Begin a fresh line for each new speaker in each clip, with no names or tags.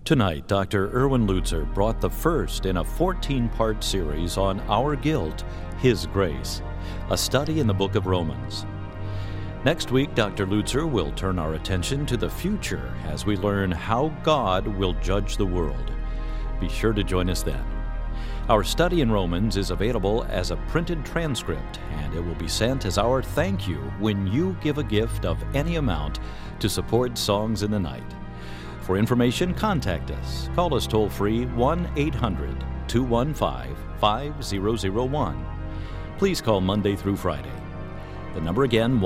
Tonight, Dr. Erwin Lutzer brought the first in a 14-part series on Our Guilt, His Grace, a study in the book of Romans. Next week, Dr. Lutzer will turn our attention to the future as we learn how God will judge the world. Be sure to join us then. Our study in Romans is available as a printed transcript, and it will be sent as our thank you when you give a gift of any amount to support Songs in the Night. For information, contact us. Call us toll-free 1-800-215-5001. Please call Monday through Friday. The number again,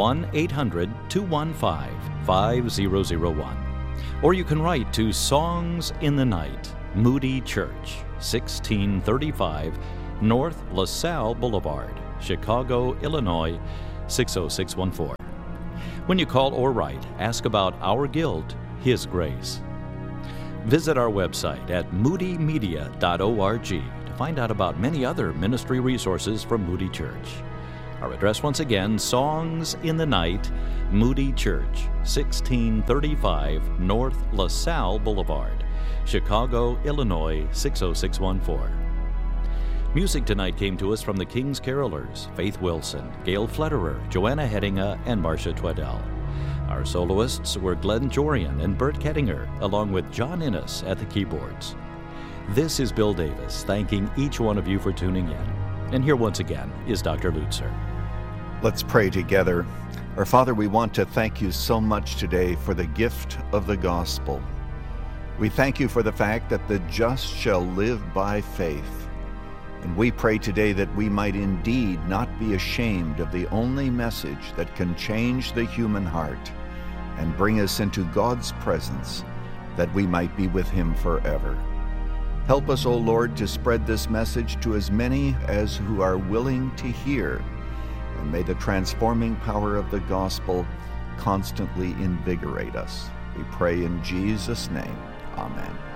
1-800-215-5001. Or you can write to Songs in the Night, Moody Church, 1635 North LaSalle Boulevard, Chicago, Illinois, 60614. When you call or write, ask about Our Guilt, His Grace. Visit our website at moodymedia.org to find out about many other ministry resources from Moody Church. Our address once again, Songs in the Night, Moody Church, 1635 North LaSalle Boulevard, Chicago, Illinois, 60614. Music tonight came to us from the King's Carolers, Faith Wilson, Gail Flederer, Joanna Heddinga, and Marcia Tweddell. Our soloists were Glenn Jorian and Bert Kettinger, along with John Innes at the keyboards. This is Bill Davis, thanking each one of you for tuning in. And here once again is Dr. Lutzer.
Let's pray together. Our Father, we want to thank you so much today for the gift of the gospel. We thank you for the fact that the just shall live by faith. And we pray today that we might indeed not be ashamed of the only message that can change the human heart and bring us into God's presence, that we might be with Him forever. Help us, O Lord, to spread this message to as many as who are willing to hear, and may the transforming power of the gospel constantly invigorate us. We pray in Jesus' name. Amen.